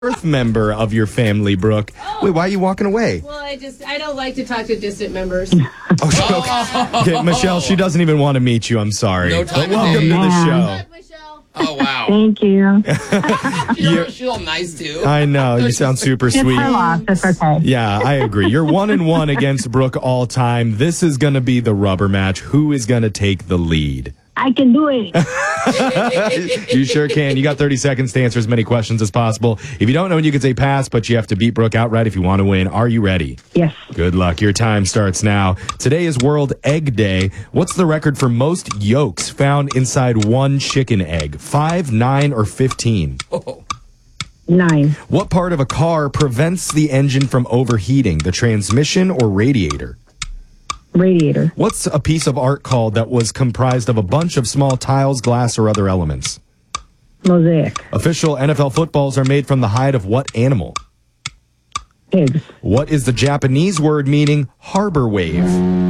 Earth member of your family, Brooke. Wait, why are you walking away? Well, I don't like to talk to distant members. Okay, Michelle, she doesn't even want to meet you. I'm sorry. No time But welcome to the show. Michelle. Oh, wow. Thank you. She's all nice, too. I know, you sound super It's sweet. her loss. It's okay. Yeah, I agree. You're 1-1 against Brooke all time. This is going to be the rubber match. Who is going to take the lead? I can do it. You sure can. You got 30 seconds to answer as many questions as possible. If you don't know, you can say pass, but you have to beat Brooke outright if you want to win. Are you ready? Yes. Good luck. Your time starts now. Today is World Egg Day. What's the record for most yolks found inside one chicken egg? 5, 9, or 15? 9. What part of a car prevents the engine from overheating? The transmission or radiator? Radiator. What's a piece of art called that was comprised of a bunch of small tiles, glass, or other elements? Mosaic. Official NFL footballs are made from the hide of what animal? Pigs. What is the Japanese word meaning harbor wave?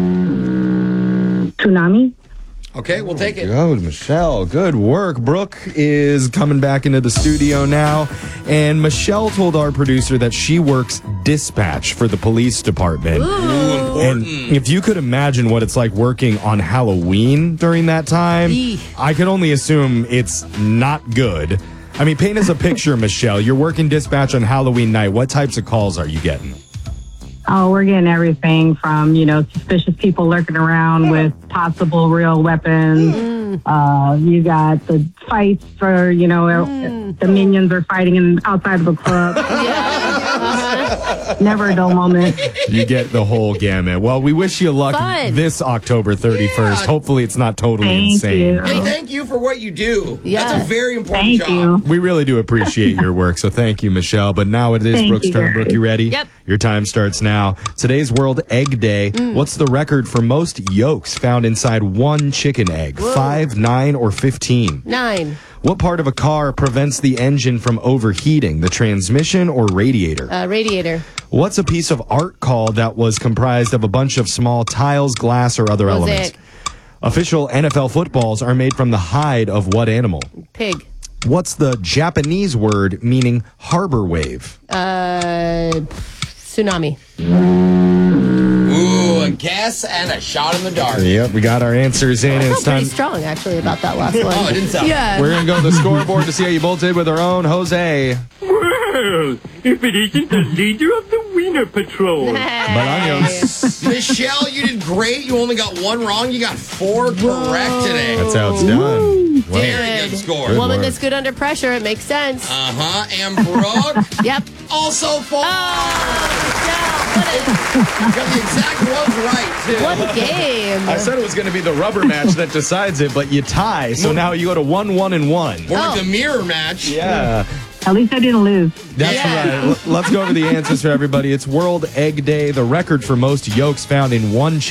Tsunami. Okay, we'll take it. Good, Michelle. Good work. Brooke is coming back into the studio now. And Michelle told our producer that she works dispatch for the police department. Ooh, And if you could imagine what it's like working on Halloween during that time, I could only assume it's not good. I mean, paint us a picture, Michelle. You're working dispatch on Halloween night. What types of calls are you getting? Oh, we're getting everything from, suspicious people lurking around with possible real weapons. You got the fights for, the minions are fighting outside of a club. Never a dull moment. You get the whole gamut. Well, we wish you luck this October 31st. Yeah. Hopefully it's not totally Thank insane. you. Hey, thank you for what you do. Yeah. That's a very important Thank job. you. We really do appreciate your work, so thank you, Michelle. But now it is Thank Brooke's you, turn. guys. Brooke, you ready? Yep. Your time starts now. Today's World Egg Day. What's the record for most yolks found inside one chicken egg? 5, 9, or 15? 9. What part of a car prevents the engine from overheating? The transmission or radiator? Radiator. What's a piece of art called that was comprised of a bunch of small tiles, glass, or other elements? Mosaic. Official NFL footballs are made from the hide of what animal? Pig. What's the Japanese word meaning harbor wave? Tsunami. Ooh, a guess and a shot in the dark. Yep, we got our answers in. I And felt it's time. pretty strong, actually, about that last one. Oh, it didn't sound. Yeah. We're going to go to the scoreboard to see how you both did with our own Jose. Well, if it isn't the leader of the Wiener Patrol. Bolaños. Michelle, you did great. You only got 1 wrong. You got 4 correct today. That's how it's done. Well, Very good score. Good Woman work. that's good under pressure. It makes sense. And Brooke, Yep. also 4. Yeah, Got the exact ones right, too. what a game. I said it was going to be the rubber match that decides it, but you tie. So now you go to 1, 1, and 1. Or the mirror match. Yeah. At least I didn't lose. That's Yeah. right. Let's go over the answers for everybody. It's World Egg Day. The record for most yolks found in one